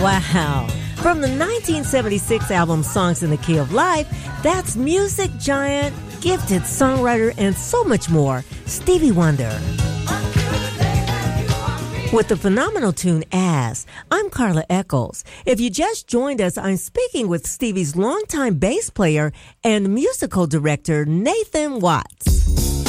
Wow. From the 1976 album Songs in the Key of Life, that's music giant, gifted songwriter, and so much more, Stevie Wonder. With the phenomenal tune As, I'm Carla Eccles. If you just joined us, I'm speaking with Stevie's longtime bass player and musical director, Nathan Watts.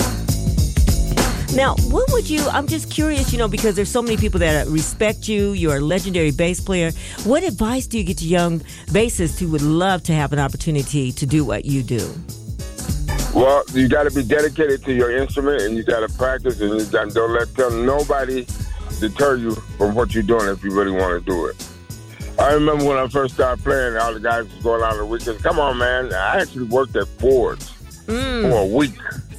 Now, what would you, I'm just curious, because there's so many people that respect you, you're a legendary bass player. What advice do you get to young bassists who would love to have an opportunity to do what you do? Well, you got to be dedicated to your instrument, and you got to practice, and you got to don't let nobody deter you from what you're doing if you really want to do it. I remember when I first started playing, all the guys was going out on the weekends. Come on, man. I actually worked at Ford's for a week.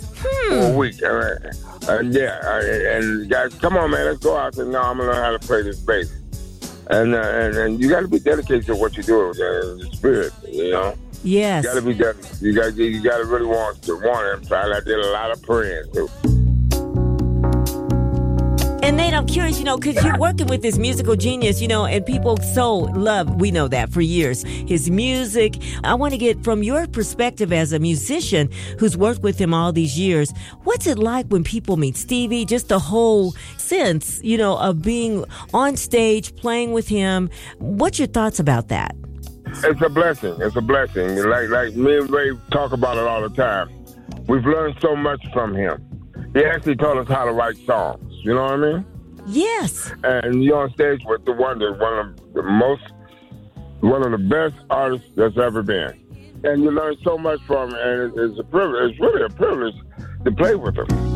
And guys, come on, man, let's go out. I said, no, I'm going to learn how to play this bass. And you got to be dedicated to what you do, the spirit, Yes. You got to be dedicated. You got to really want it. In fact, I did a lot of praying, too. And Nate, I'm curious, because you're working with this musical genius, and people so love, we know that for years, his music. I want to get from your perspective as a musician who's worked with him all these years, what's it like when people meet Stevie, just the whole sense, of being on stage, playing with him. What's your thoughts about that? It's a blessing. It's a blessing. Like me and Ray talk about it all the time. We've learned so much from him. He actually taught us how to write songs. You know what I mean? Yes. And you're on stage with the one of the best artists that's ever been. And you learn so much from him, and it's a privilege. It's really a privilege to play with him.